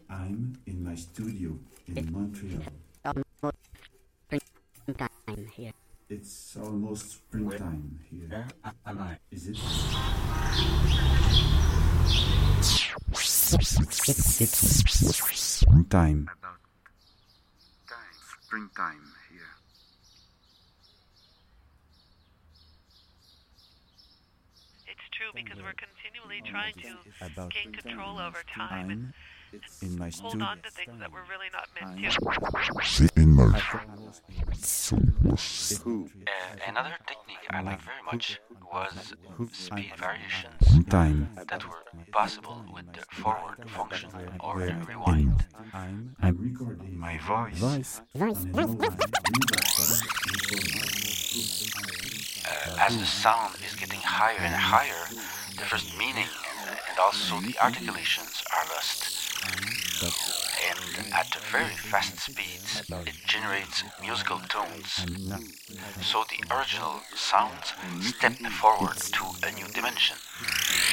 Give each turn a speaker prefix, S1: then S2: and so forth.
S1: I'm in my studio in Montreal.
S2: Springtime here.
S1: It's almost springtime here.
S3: Where am I?
S1: Is it?
S2: It's
S1: Springtime. Springtime here.
S4: It's true because we're continually trying to gain control over time and
S1: In my
S4: hold
S1: studio.
S4: on to things that we're really not meant to.
S1: In my
S3: Another technique I like very much was speed variations
S1: time.
S3: that were possible with the forward function or rewind.
S1: I'm recording
S3: My voice, as the sound is getting higher and higher, the first meaning and also the articulations are lost. And at very fast speeds, it generates musical tones. So the original sounds step forward to a new dimension.